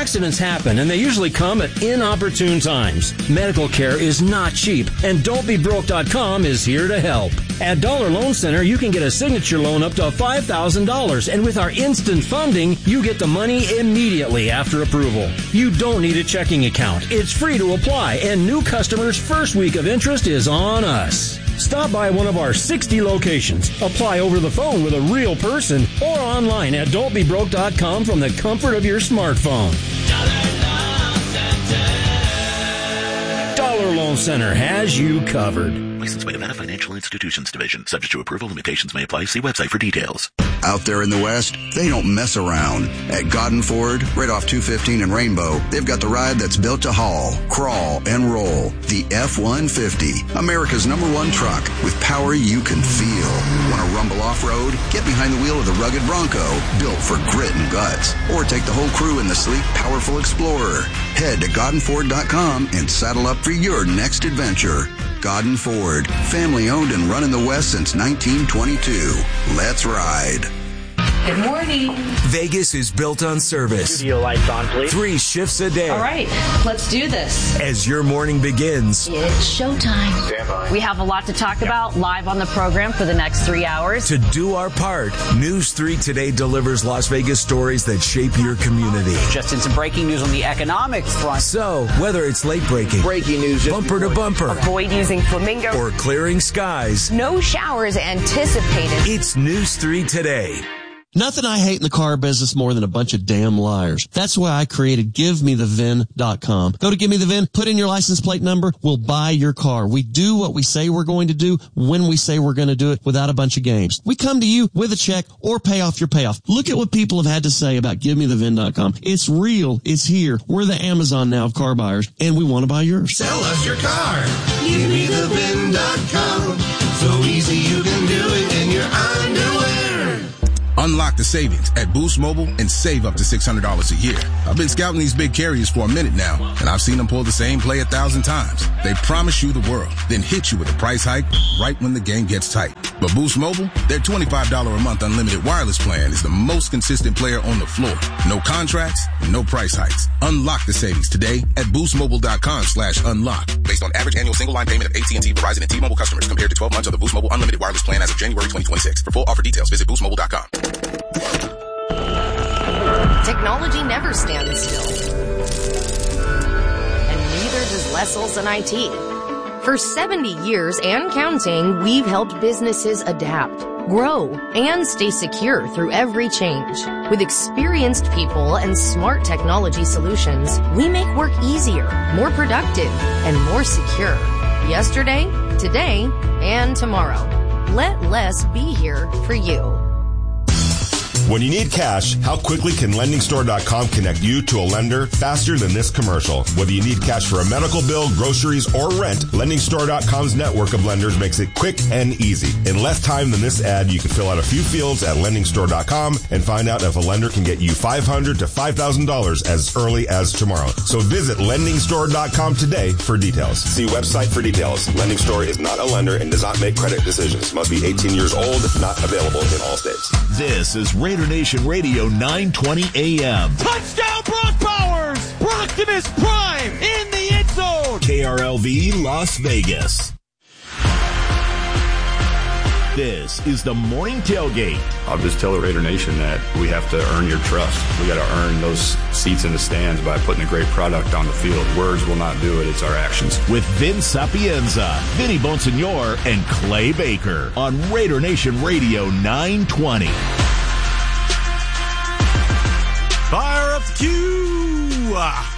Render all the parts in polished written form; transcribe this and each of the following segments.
Accidents happen, and they usually come at inopportune times. Medical care is not cheap, and Don'tBeBroke.com is here to help. At Dollar Loan Center, you can get a signature loan up to $5,000, and with our instant funding, you get the money immediately after approval. You don't need a checking account. It's free to apply, and new customers' first week of interest is on us. Stop by one of our 60 locations. Apply over the phone with a real person or online at Don'tBeBroke.com from the comfort of your smartphone. Dollar Loan Center has you covered. Licensed by Nevada Financial Institutions Division. Subject to approval. Limitations may apply. See website for details. Out there in the West, they don't mess around. At Godden Ford, right off 215 and Rainbow, they've got the ride that's built to haul, crawl, and roll. The F-150, America's #1 truck with power you can feel. Want to rumble off-road? Get behind the wheel of the rugged Bronco, built for grit and guts. Or take the whole crew in the sleek, powerful Explorer. Head to GoddenFord.com and saddle up for your next adventure. Godden Ford, family owned and run in the West since 1922. Let's ride. Good morning. Vegas is built on service. Studio lights on, please. 3 shifts a day. All right, let's do this. As your morning begins. It's showtime. Stand by. We have a lot to talk about live on the program for the next 3 hours. To do our part, News 3 Today delivers Las Vegas stories that shape your community. Just in some breaking news on the economic front. So, whether it's late breaking, Breaking news, bumper to bumper, Avoid using flamingo, or clearing skies, no showers anticipated. it's News 3 Today. Nothing I hate in the car business more than a bunch of damn liars. That's why I created GiveMeTheVIN.com. Go to Give Me the VIN, put in your license plate number, we'll buy your car. We do what we say we're going to do when we say we're going to do it without a bunch of games. We come to you with a check or pay off your payoff. Look at what people have had to say about GiveMeTheVIN.com. It's real. It's here. We're the Amazon now of car buyers, and we want to buy yours. Sell us your car. GiveMeTheVIN.com. So easy you can do it in your underwear. Unlock the savings at Boost Mobile and save up to $600 a year. I've been scouting these big carriers for a minute now, and I've seen them pull the same play 1,000 times. They promise you the world, then hit you with a price hike right when the game gets tight. But Boost Mobile, their $25 a month unlimited wireless plan is the most consistent player on the floor. No contracts, no price hikes. Unlock the savings today at boostmobile.com/unlock. Based on average annual single line payment of AT&T, Verizon, and T-Mobile customers compared to 12 months of the Boost Mobile unlimited wireless plan as of January 2026. For full offer details, visit boostmobile.com. Technology never stands still. And neither does Les Olson IT. For 70 years and counting, we've helped businesses adapt, grow, and stay secure through every change. With experienced people and smart technology solutions, we make work easier, more productive, and more secure. Yesterday, today, and tomorrow. Let Les be here for you. When you need cash, how quickly can LendingStore.com connect you to a lender faster than this commercial? Whether you need cash for a medical bill, groceries, or rent, LendingStore.com's network of lenders makes it quick and easy. In less time than this ad, you can fill out a few fields at LendingStore.com and find out if a lender can get you $500 to $5,000 as early as tomorrow. So visit LendingStore.com today for details. See website for details. Lending Store is not a lender and does not make credit decisions. Must be 18 years old, not available in all states. This is Raider Nation Radio 920 AM. Touchdown Brock Bowers! Brocktimus Prime in the end zone! KRLV Las Vegas. This is the Morning Tailgate. I'll just tell the Raider Nation that we have to earn your trust. We got to earn those seats in the stands by putting a great product on the field. Words will not do it. It's our actions. With Vince Sapienza, Vinny Bonsignor, and Clay Baker on Raider Nation Radio 920. Fire up the cue.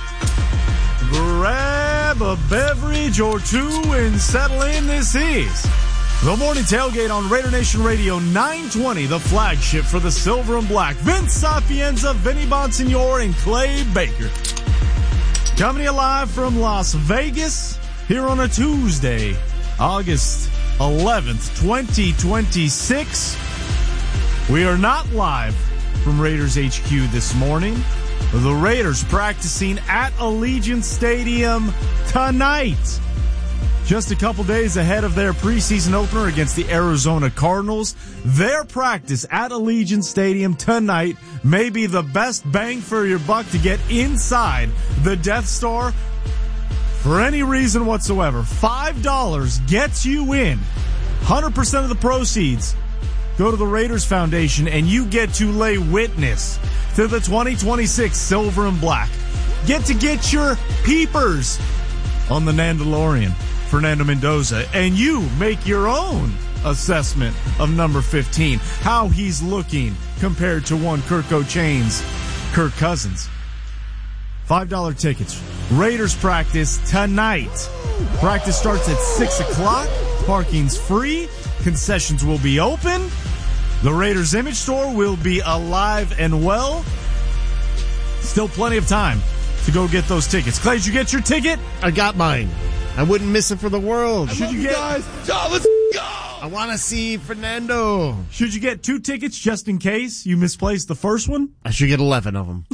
Grab a beverage or two and settle in. This is the Morning Tailgate on Raider Nation Radio 920, the flagship for the Silver and Black. Vince Sapienza, Vinny Bonsignor, and Clay Baker. Coming to you live from Las Vegas here on a Tuesday, August 11th, 2026. We are not live from Raiders HQ this morning. The Raiders practicing at Allegiant Stadium tonight. Just a couple days ahead of their preseason opener against the Arizona Cardinals, their practice at Allegiant Stadium tonight may be the best bang for your buck to get inside the Death Star for any reason whatsoever. $5 gets you in. 100% of the proceeds go to the Raiders Foundation, and you get to lay witness to the 2026 Silver and Black. Get your peepers on the Mandalorian, Fernando Mendoza, and you make your own assessment of number 15, how he's looking compared to one Kirk O'Chain's Kirk Cousins. $5 tickets. Raiders practice tonight. Practice starts at 6 o'clock. Parking's free. Concessions will be open. The Raiders Image Store will be alive and well. Still plenty of time to go get those tickets. Clay, did you get your ticket? I got mine. I wouldn't miss it for the world. Should you get, guys? Oh, let's go. I want to see Fernando. Should you get 2 tickets just in case you misplaced the first one? I should get 11 of them.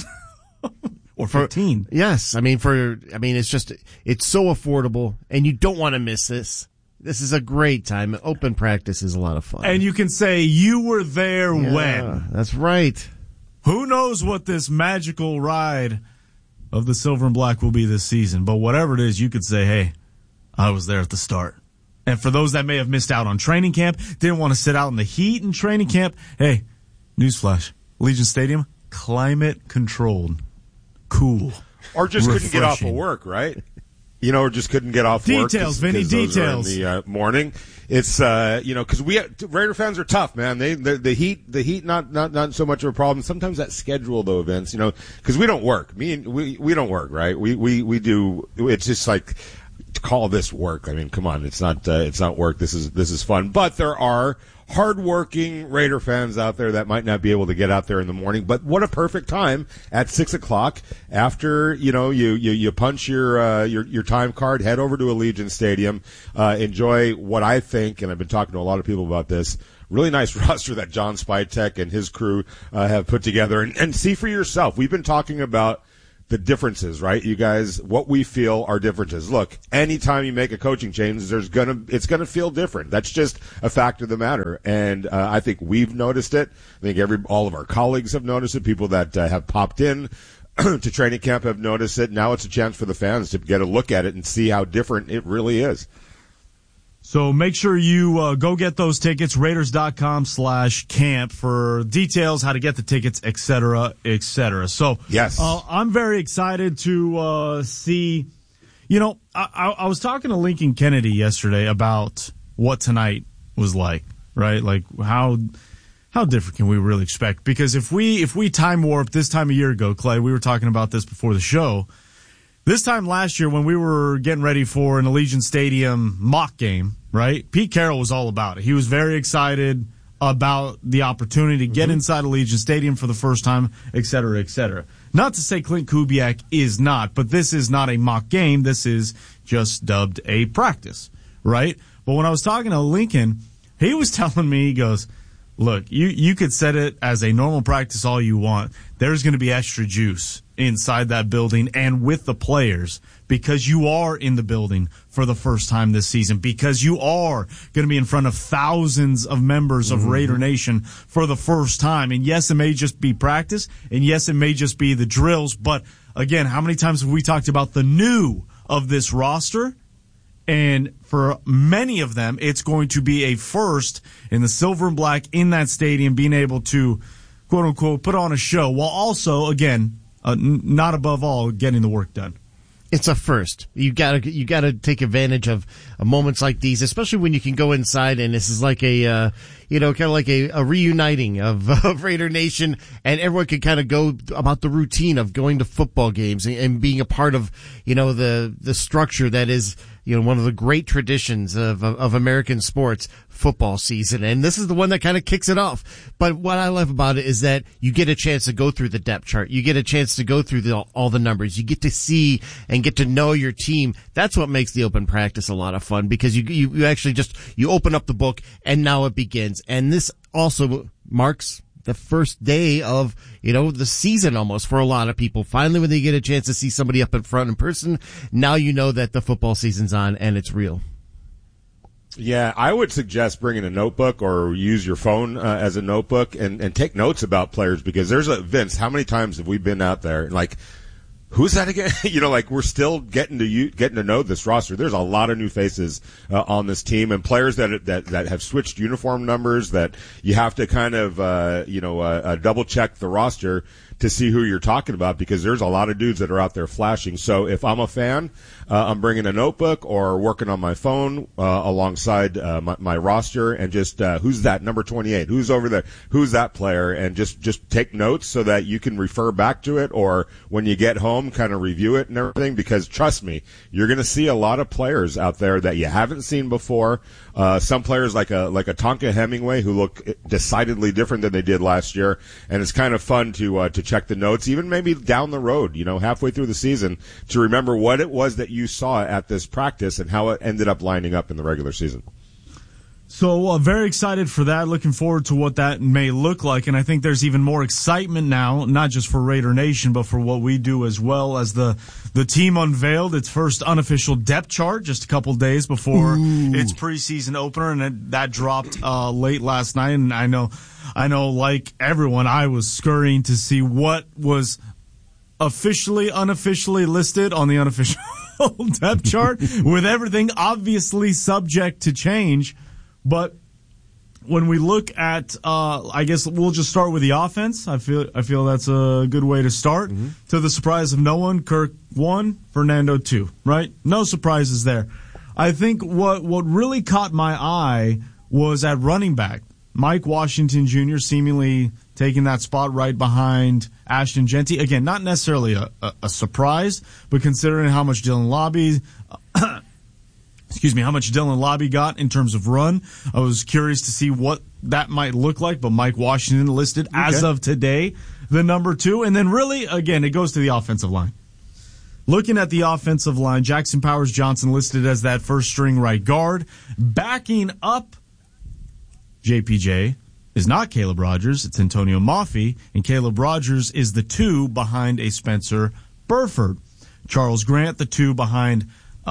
Or 15. Yes. It's so affordable, and you don't want to miss this. This is a great time. Open practice is a lot of fun. And you can say you were there when. That's right. Who knows what this magical ride of the Silver and Black will be this season. But whatever it is, you could say, hey, I was there at the start. And for those that may have missed out on training camp, didn't want to sit out in the heat in training camp, hey, newsflash, Allegiant Stadium, climate controlled. Cool. Or just refreshing. Couldn't get off of work, right? Or just couldn't get off work. Details, Vinny, details. In the morning. It's, because Raider fans are tough, man. The heat, not so much of a problem. Sometimes that schedule, though, Vince, because we don't work. We don't work, right? We do, it's just like, to call this work. I mean, come on. It's not work. This is fun. But there are hardworking Raider fans out there that might not be able to get out there in the morning. But what a perfect time at 6 o'clock after, you punch your time card, head over to Allegiant Stadium, enjoy what I think, and I've been talking to a lot of people about this, really nice roster that John Spytek and his crew, have put together, and see for yourself. We've been talking about the differences, right? You guys, what we feel are differences. Look, anytime you make a coaching change, it's gonna feel different. That's just a fact of the matter. And, I think we've noticed it. I think all of our colleagues have noticed it. People that have popped in to training camp have noticed it. Now it's a chance for the fans to get a look at it and see how different it really is. So make sure you go get those tickets, Raiders.com/camp for details, how to get the tickets, et cetera, et cetera. So yes, I'm very excited to see. I was talking to Lincoln Kennedy yesterday about what tonight was like, right? Like how different can we really expect? Because if we time warp this time a year ago, Clay, we were talking about this before the show. This time last year when we were getting ready for an Allegiant Stadium mock game, right? Pete Carroll was all about it. He was very excited about the opportunity to get inside Allegiant Stadium for the first time, et cetera, et cetera. Not to say Clint Kubiak is not, but this is not a mock game. This is just dubbed a practice, right? But when I was talking to Lincoln, he was telling me, he goes, look, you could set it as a normal practice all you want. There's going to be extra juice inside that building and with the players because you are in the building for the first time this season, because you are going to be in front of thousands of members of Raider Nation for the first time. And yes, it may just be practice, and yes, it may just be the drills. But again, how many times have we talked about the new of this roster? And for many of them, it's going to be a first in the Silver and Black in that stadium, being able to, quote unquote, put on a show while also, again, not above all, getting the work done. It's a first. You gotta take advantage of moments like these, especially when you can go inside and this is like a, kind of like a reuniting of Raider Nation, and everyone can kind of go about the routine of going to football games and being a part of, the structure that is, one of the great traditions of American sports, football season. And this is the one that kind of kicks it off. But what I love about it is that you get a chance to go through the depth chart. You get a chance to go through all the numbers. You get to see and get to know your team. That's what makes the open practice a lot of fun, because you actually you open up the book and now it begins. And this also marks the first day of, the season almost for a lot of people. Finally, when they get a chance to see somebody up in front in person, now you know that the football season's on and it's real. Yeah, I would suggest bringing a notebook or use your phone as a notebook and take notes about players, because Vince, how many times have we been out there and like, who's that again? We're still getting to know this roster. There's a lot of new faces on this team, and players that have switched uniform numbers that you have to kind of double check the roster to see who you're talking about, because there's a lot of dudes that are out there flashing. So if I'm a fan, I'm bringing a notebook or working on my phone alongside my roster, and just who's that number 28? Who's over there? Who's that player? And just take notes so that you can refer back to it, or when you get home, kind of review it and everything. Because trust me, you're going to see a lot of players out there that you haven't seen before. Some players like a Tonka Hemingway who look decidedly different than they did last year, and it's kind of fun to check the notes, even maybe down the road, halfway through the season, to remember what it was that you saw at this practice and how it ended up lining up in the regular season. So very excited for that. Looking forward to what that may look like. And I think there's even more excitement now, not just for Raider Nation, but for what we do as well, as the team unveiled its first unofficial depth chart just a couple days before its preseason opener. And that dropped late last night. And I know, like everyone, I was scurrying to see what was officially, unofficially listed on the unofficial depth chart, with everything obviously subject to change. But when we look at, I guess we'll just start with the offense. I feel that's a good way to start. Mm-hmm. To the surprise of no one, Kirk 1, Fernando 2, right? No surprises there. I think what really caught my eye was at running back. Mike Washington Jr. seemingly taking that spot right behind Ashton Jeanty. Again, not necessarily a surprise, but considering how much Dylan Lobby got in terms of run, I was curious to see what that might look like. But Mike Washington listed as of today, the number 2. And then really, again, it goes to the offensive line. Looking at the offensive line, Jackson Powers Johnson listed as that first string right guard. Backing up JPJ is not Caleb Rogers, it's Antonio Mafi, and Caleb Rogers is the 2 behind a Spencer Burford. Charles Grant, the 2 behind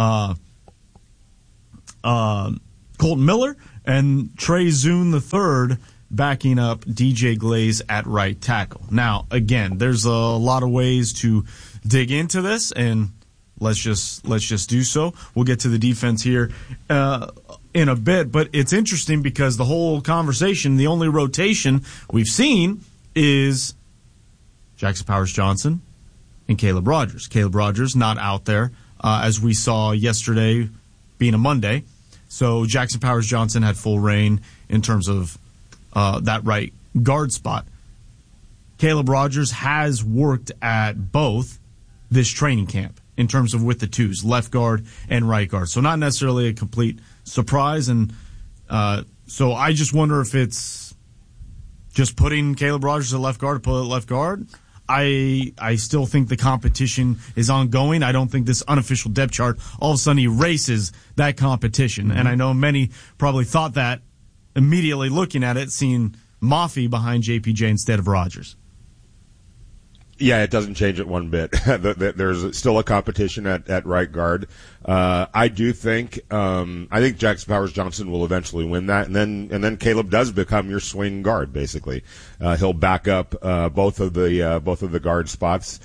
Colton Miller, and Trey Zune the 3rd backing up DJ Glaze at right tackle. Now, again, there's a lot of ways to dig into this, and let's just do so. We'll get to the defense here in a bit, but it's interesting because the whole conversation, the only rotation we've seen is Jackson Powers Johnson and Caleb Rogers. Caleb Rogers not out there, as we saw yesterday being a Monday. So Jackson Powers Johnson had full reign in terms of that right guard spot. Caleb Rogers has worked at both this training camp in terms of with the 2s, left guard and right guard. So not necessarily a complete surprise. And so I just wonder if it's just putting Caleb Rogers at left guard to put at left guard. I still think the competition is ongoing. I don't think this unofficial depth chart all of a sudden erases that competition. Mm-hmm. And I know many probably thought that immediately looking at it, seeing Mafi behind JPJ instead of Rogers. Yeah, it doesn't change it one bit. There's still a competition at right guard. I think Jackson Powers Johnson will eventually win that, and then Caleb does become your swing guard. Basically, he'll back up both of the guard spots.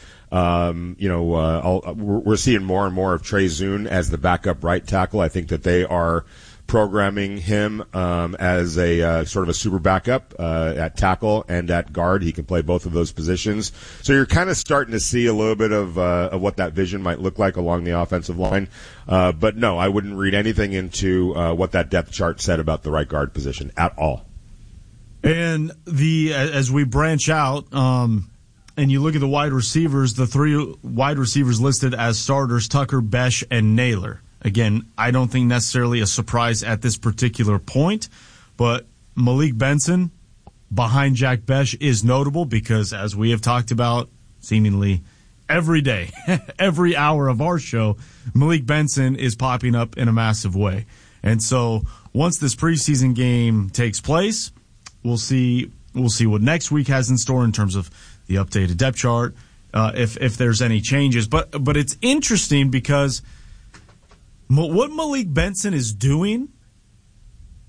We're seeing more and more of Trey Zune as the backup right tackle. I think that they are programming him as a sort of a super backup at tackle and at guard. He can play both of those positions. So you're kind of starting to see a little bit of what that vision might look like along the offensive line. But no, I wouldn't read anything into what that depth chart said about the right guard position at all. And as we branch out, and you look at the wide receivers, the 3 wide receivers listed as starters, Tucker, Besh, and Naylor. Again, I don't think necessarily a surprise at this particular point, but Malik Benson behind Jack Besh is notable because, as we have talked about seemingly every day, every hour of our show, Malik Benson is popping up in a massive way. And so once this preseason game takes place, we'll see what next week has in store in terms of the updated depth chart, if there's any changes. But it's interesting because what Malik Benson is doing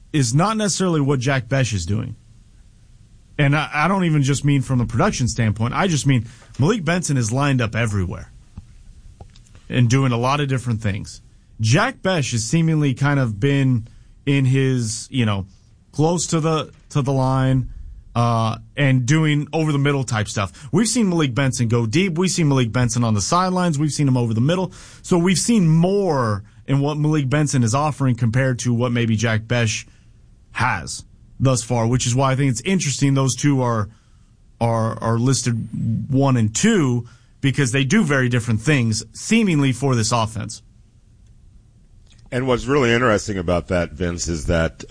is not necessarily what Jack Bech is doing. And I don't even just mean from a production standpoint. I just mean Malik Benson is lined up everywhere and doing a lot of different things. Jack Bech has seemingly kind of been in his, close to the line, and doing over the middle type stuff. We've seen Malik Benson go deep. We've seen Malik Benson on the sidelines. We've seen him over the middle. So we've seen more in what Malik Benson is offering compared to what maybe Jack Bech has thus far, which is why I think it's interesting those two are listed 1 and 2 because they do very different things seemingly for this offense. And what's really interesting about that, Vince, is that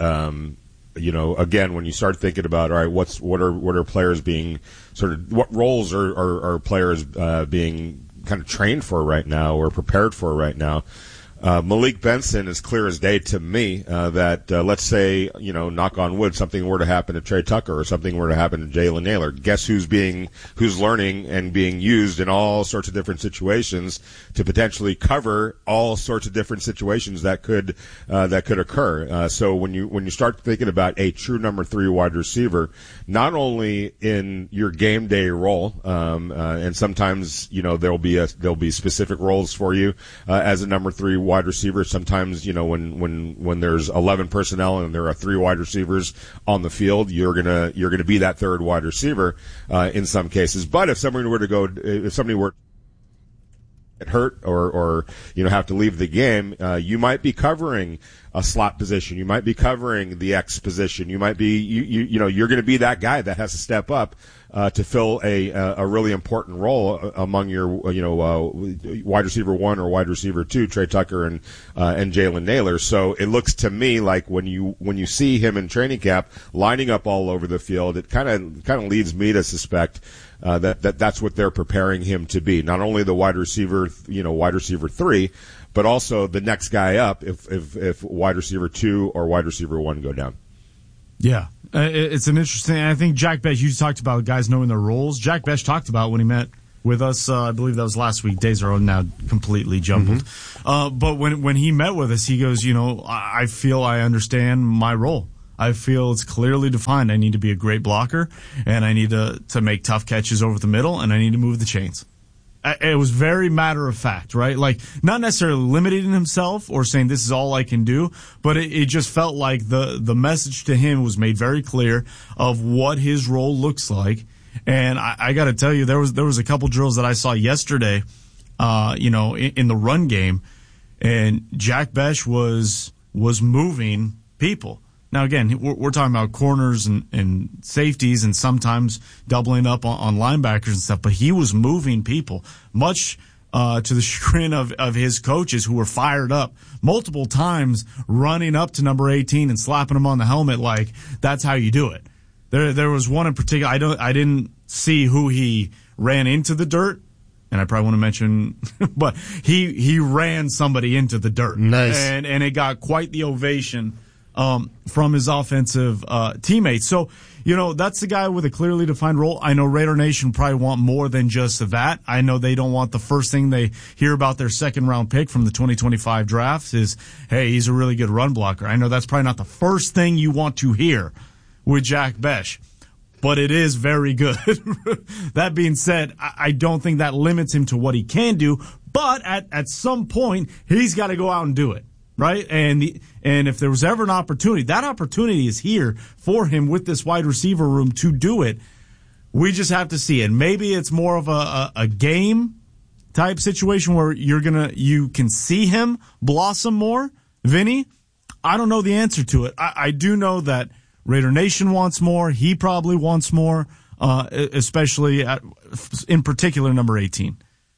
again, when you start thinking about, all right, what are players being what roles are players being kind of trained for right now or prepared for right now? Malik Benson is clear as day to me that let's say, knock on wood, something were to happen to Trey Tucker or something were to happen to Jalen Nailor. Guess who's learning and being used in all sorts of different situations to potentially cover all sorts of different situations that could occur. So when you start thinking about a true number 3 wide receiver, not only in your game day role, and sometimes there'll be specific roles for you as a number 3 wide receiver. Sometimes, when there's 11 personnel and there are 3 wide receivers on the field, you're gonna be that third wide receiver in some cases. But if somebody were to get hurt or have to leave the game, you might be covering a slot position. You might be covering the X position. You might be you're going to be that guy that has to step up to fill a really important role among your wide receiver 1 or wide receiver 2, Trey Tucker and Jalen Nailor. So it looks to me like when you see him in training camp lining up all over the field, it kind of leads me to suspect that's what they're preparing him to be. Not only the wide receiver 3, but also the next guy up if wide receiver 2 or wide receiver 1 go down. Yeah, it's an interesting. I think Jack Bech, you talked about guys knowing their roles. Jack Bech talked about when he met with us. I believe that was last week. Days are now completely jumbled. Mm-hmm. But when he met with us, he goes, I feel I understand my role. I feel it's clearly defined. I need to be a great blocker, and I need to make tough catches over the middle, and I need to move the chains. It was very matter of fact, right? Like, not necessarily limiting himself or saying this is all I can do, but it just felt like the message to him was made very clear of what his role looks like. And I got to tell you, there was a couple drills that I saw yesterday, in the run game, and Jack Bech was moving people. Now, again, we're talking about corners and safeties and sometimes doubling up on linebackers and stuff, but he was moving people, much to the chagrin of his coaches who were fired up multiple times, running up to number 18 and slapping him on the helmet like that's how you do it. There was one in particular, I didn't see who he ran into the dirt, and I probably want to mention, but he ran somebody into the dirt. Nice. And it got quite the ovation from his offensive teammates. So, that's the guy with a clearly defined role. I know Raider Nation probably want more than just that. I know they don't want the first thing they hear about their second-round pick from the 2025 draft is, hey, he's a really good run blocker. I know that's probably not the first thing you want to hear with Jack Bech, but it is very good. That being said, I don't think that limits him to what he can do, but at some point, he's got to go out and do it. Right? And if there was ever an opportunity, that opportunity is here for him with this wide receiver room to do it. We just have to see it. Maybe it's more of a game type situation where you can see him blossom more. Vinny, I don't know the answer to it. I do know that Raider Nation wants more. He probably wants more, especially in particular number 18.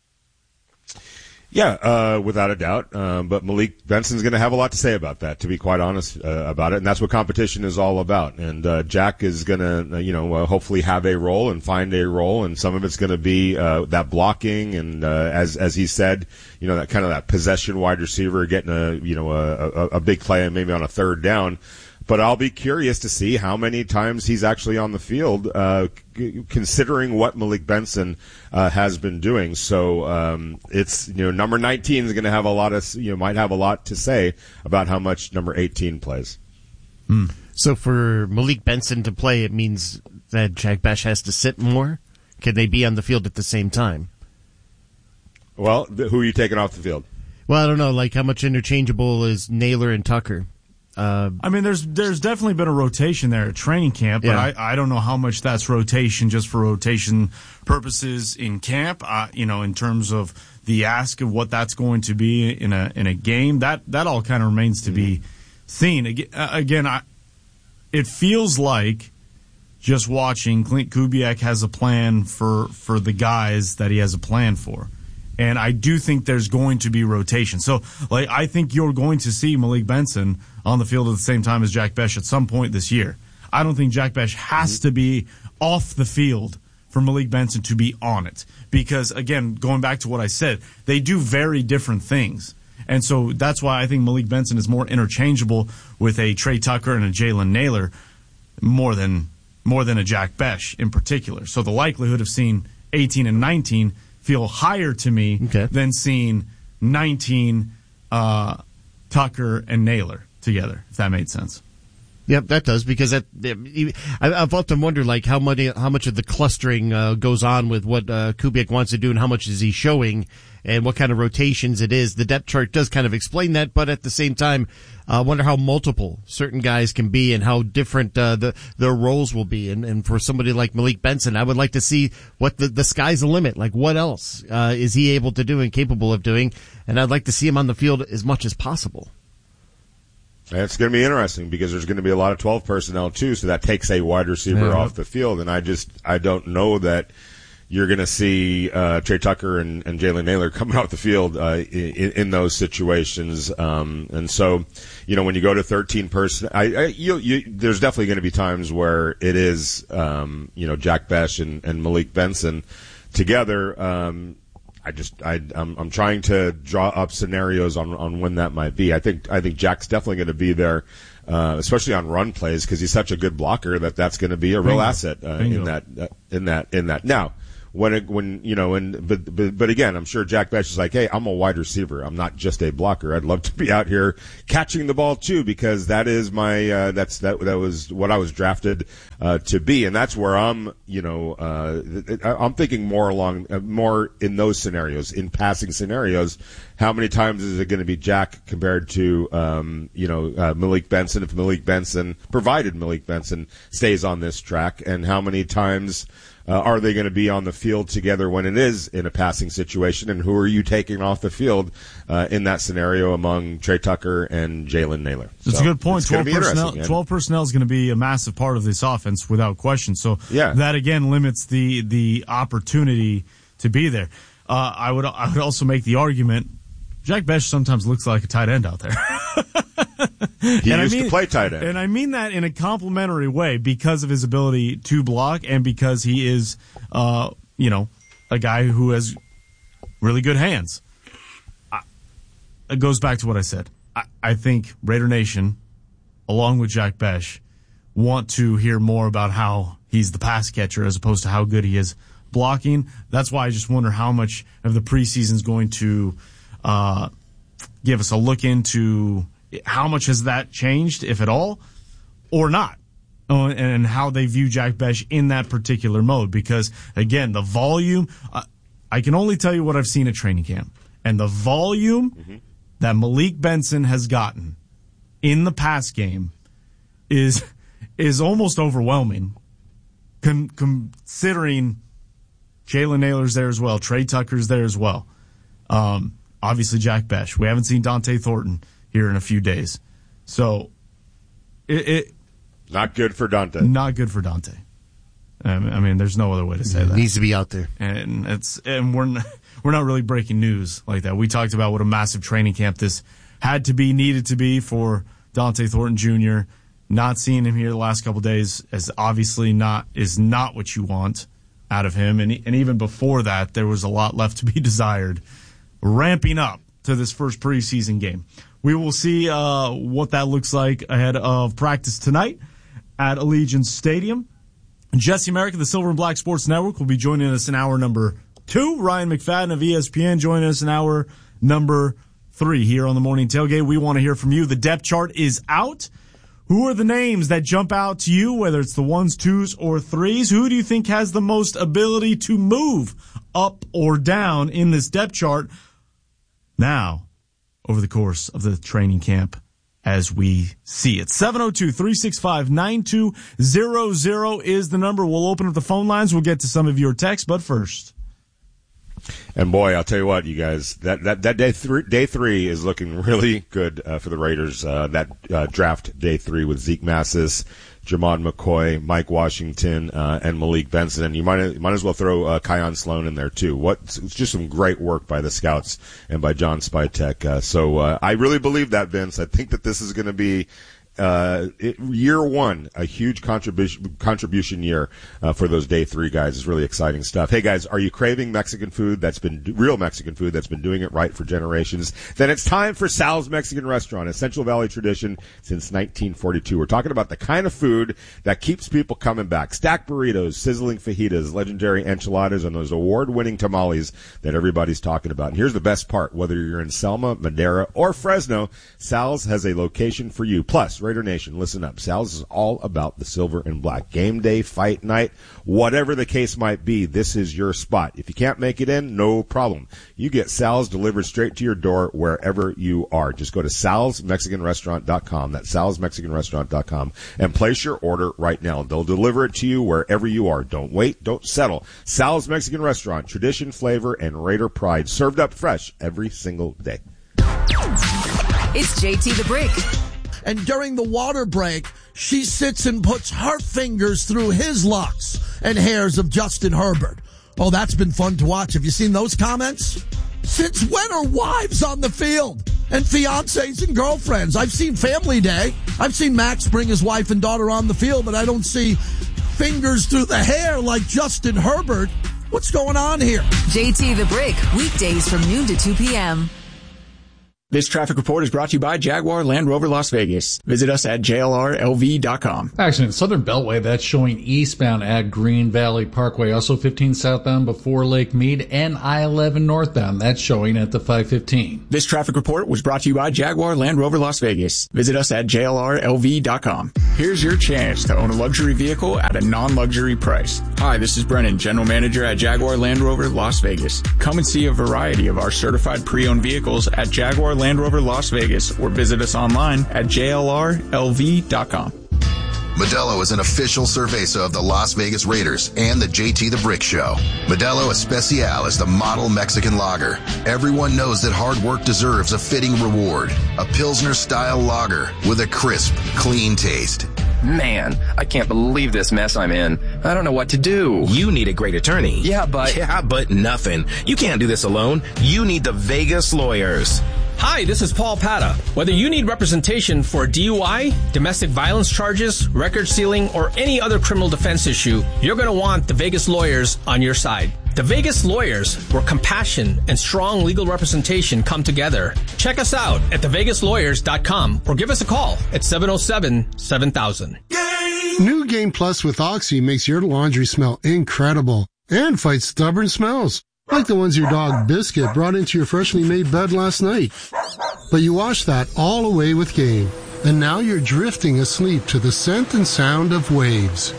Yeah, without a doubt. But Malik Benson's going to have a lot to say about that, to be quite honest about it. And that's what competition is all about. And Jack is going to, hopefully have a role and find a role. And some of it's going to be that blocking and as he said, that kind of that possession wide receiver getting a big play and maybe on a third down. But I'll be curious to see how many times he's actually on the field, considering what Malik Benson has been doing. So it's number 19 is going to have a lot of might have a lot to say about how much number 18 plays. So for Malik Benson to play, it means that Jack Bech has to sit more? Can they be on the field at the same time? Well, who are you taking off the field? Well, I don't know. Like, how much interchangeable is Naylor and Tucker? I mean, there's definitely been a rotation there at training camp, but I don't know how much that's rotation just for rotation purposes in camp. In terms of the ask of what that's going to be in a game, that all kind of remains to be seen. Again, it feels like just watching Clint Kubiak has a plan for the guys that he has a plan for. And I do think there's going to be rotation. So, I think you're going to see Malik Benson on the field at the same time as Jack Bech at some point this year. I don't think Jack Bech has to be off the field for Malik Benson to be on it. Because, again, going back to what I said, they do very different things. And so that's why I think Malik Benson is more interchangeable with a Trey Tucker and a Jalen Naylor more than a Jack Bech in particular. So the likelihood of seeing 18 and 19 feel higher to me than seeing 19 Tucker and Naylor together, if that made sense. Yep, that does, because I've often wondered how much of the clustering goes on with what Kubiak wants to do and how much is he showing and what kind of rotations it is. The depth chart does kind of explain that, but at the same time, I wonder how multiple certain guys can be and how different their roles will be. And for somebody like Malik Benson, I would like to see what the sky's the limit. Like, what else is he able to do and capable of doing? And I'd like to see him on the field as much as possible. It's going to be interesting because there's going to be a lot of 12 personnel too, so that takes a wide receiver off the field. And I don't know that you're going to see Trey Tucker and Jalen Naylor coming off the field in those situations. And so, when you go to 13 personnel, there's definitely going to be times where it is, Jack Bech and Malik Benson together. I'm trying to draw up scenarios on when that might be. I think Jack's definitely going to be there, especially on run plays, because he's such a good blocker that's going to be a real asset in that. Now, but again, I'm sure Jack Bech is like, hey, I'm a wide receiver. I'm not just a blocker. I'd love to be out here catching the ball too, because that is my that was what I was drafted to be, and that's where I'm thinking more in those scenarios, in passing scenarios. How many times is it going to be Jack compared to Malik Benson, if Malik Benson stays on this track, and how many times are they going to be on the field together when it is in a passing situation, and who are you taking off the field in that scenario among Trey Tucker and Jalen Naylor? That's a good point. 12 personnel is going to be a massive part of this offense without question. So that again limits the opportunity to be there. I would also make the argument Jack Bech sometimes looks like a tight end out there. He used to play tight end. And I mean that in a complimentary way because of his ability to block and because he is, a guy who has really good hands. It goes back to what I said. I think Raider Nation, along with Jack Bech, want to hear more about how he's the pass catcher as opposed to how good he is blocking. That's why I just wonder how much of the preseason is going to give us a look into how much has that changed, if at all, or not, and how they view Jack Bech in that particular mode. Because, again, the volume, I can only tell you what I've seen at training camp. And the volume that Malik Benson has gotten in the pass game is almost overwhelming, considering Jalen Naylor's there as well, Trey Tucker's there as well. Obviously, Jack Bech. We haven't seen Dante Thornton here in a few days. So, it not good for Dante. Not good for Dante. I mean, there's no other way to say that. Needs to be out there. And we're not really breaking news like that. We talked about what a massive training camp this needed to be for Dante Thornton Jr. Not seeing him here the last couple of days is obviously not what you want out of him. And even before that, there was a lot left to be desired. Ramping up to this first preseason game. We will see what that looks like ahead of practice tonight at Allegiant Stadium. Jesse Merrick of the Silver and Black Sports Network will be joining us in hour number 2. Ryan McFadden of ESPN joining us in hour number 3 here on the Morning Tailgate. We want to hear from you. The depth chart is out. Who are the names that jump out to you, whether it's the 1s, 2s, or 3s? Who do you think has the most ability to move up or down in this depth chart now over the course of the training camp as we see it? 702-365-9200 is the number. We'll open up the phone lines. We'll get to some of your texts, but first. And boy, I'll tell you what, you guys, that day three is looking really good for the Raiders. That draft day 3 with Zeke Massis, Jamon McCoy, Mike Washington, and Malik Benson. And you might as well throw Kion Sloan in there too. It's just some great work by the scouts and by John Spytek. So I really believe that, Vince. I think that this is going to be year one, a huge contribution year for those day 3 guys. Is really exciting stuff. Hey guys, are you craving Mexican food that's been real Mexican food that's been doing it right for generations? Then it's time for Sal's Mexican Restaurant, a Central Valley tradition since 1942. We're talking about the kind of food that keeps people coming back. Stacked burritos, sizzling fajitas, legendary enchiladas, and those award-winning tamales that everybody's talking about. And here's the best part. Whether you're in Selma, Madera, or Fresno, Sal's has a location for you. Plus, Raider Nation, listen up. Sal's is all about the silver and black. Game day, fight night, whatever the case might be, this is your spot. If you can't make it in, no problem. You get Sal's delivered straight to your door wherever you are. Just go to salsmexicanrestaurant.com. That's salsmexicanrestaurant.com and place your order right now. They'll deliver it to you wherever you are. Don't wait. Don't settle. Sal's Mexican Restaurant, tradition, flavor, and Raider pride, served up fresh every single day. It's JT the Brick. And during the water break, she sits and puts her fingers through his locks and hairs of Justin Herbert. Oh, that's been fun to watch. Have you seen those comments? Since when are wives on the field? And fiancés and girlfriends? I've seen Family Day. I've seen Max bring his wife and daughter on the field, but I don't see fingers through the hair like Justin Herbert. What's going on here? JT the Brick, weekdays from noon to 2 p.m. This traffic report is brought to you by Jaguar Land Rover Las Vegas. Visit us at jlrlv.com. Accident Southern Beltway, that's showing eastbound at Green Valley Parkway. Also 15 southbound before Lake Mead, and I-11 northbound. That's showing at the 515. This traffic report was brought to you by Jaguar Land Rover Las Vegas. Visit us at jlrlv.com. Here's your chance to own a luxury vehicle at a non-luxury price. Hi, this is Brennan, General Manager at Jaguar Land Rover Las Vegas. Come and see a variety of our certified pre-owned vehicles at Jaguar Land Rover Las Vegas, or visit us online at jlrlv.com. Modelo is an official cerveza of the Las Vegas Raiders and the JT the Brick Show. Modelo Especial is the model Mexican lager. Everyone knows that hard work deserves a fitting reward. A Pilsner-style lager with a crisp, clean taste. Man, I can't believe this mess I'm in. I don't know what to do. You need a great attorney. Yeah, but nothing. You can't do this alone. You need the Vegas Lawyers. Hi, this is Paul Pata. Whether you need representation for DUI, domestic violence charges, record sealing, or any other criminal defense issue, you're going to want the Vegas Lawyers on your side. The Vegas Lawyers, where compassion and strong legal representation come together. Check us out at thevegaslawyers.com or give us a call at 707-7000. New Game Plus with Oxy makes your laundry smell incredible and fights stubborn smells, like the ones your dog Biscuit brought into your freshly made bed last night. But you washed that all away with Game, and now you're drifting asleep to the scent and sound of waves.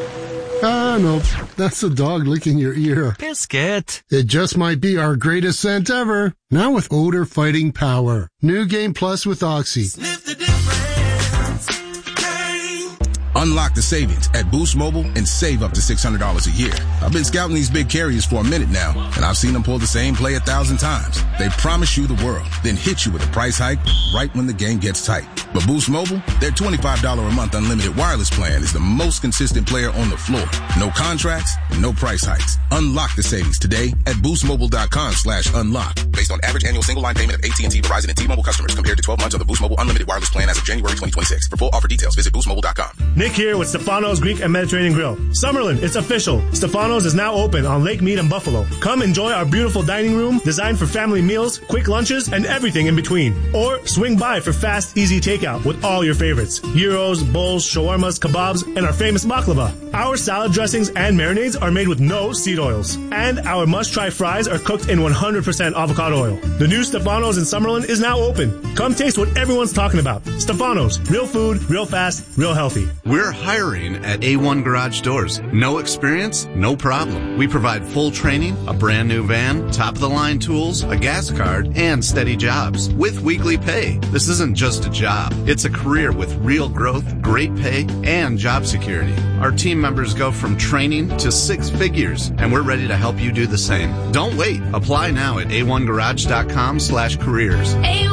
Ah, nope. That's the dog licking your ear. Biscuit. It just might be our greatest scent ever. Now with odor fighting power. New Game Plus with Oxy. Sniff the difference. Unlock the savings at Boost Mobile and save up to $600 a year. I've been scouting these big carriers for a minute now, and I've seen them pull the same play 1,000 times. They promise you the world, then hit you with a price hike right when the game gets tight. But Boost Mobile, their $25 a month unlimited wireless plan is the most consistent player on the floor. No contracts, no price hikes. Unlock the savings today at boostmobile.com/unlock. Based on average annual single line payment of AT&T, Verizon, and T-Mobile customers compared to 12 months of the Boost Mobile unlimited wireless plan as of January 2026. For full offer details, visit boostmobile.com. Rick here with Stefano's Greek and Mediterranean Grill. Summerlin, it's official. Stefano's is now open on Lake Mead and Buffalo. Come enjoy our beautiful dining room designed for family meals, quick lunches, and everything in between. Or swing by for fast, easy takeout with all your favorites. Gyros, bowls, shawarmas, kebabs, and our famous baklava. Our salad dressings and marinades are made with no seed oils. And our must-try fries are cooked in 100% avocado oil. The new Stefano's in Summerlin is now open. Come taste what everyone's talking about. Stefano's, real food, real fast, real healthy. We're hiring at A1 Garage Doors. No experience? No problem. We provide full training, a brand new van, top-of-the-line tools, a gas card, and steady jobs with weekly pay. This isn't just a job. It's a career with real growth, great pay, and job security. Our team members go from training to 6 figures, and we're ready to help you do the same. Don't wait. Apply now at a1garage.com/careers.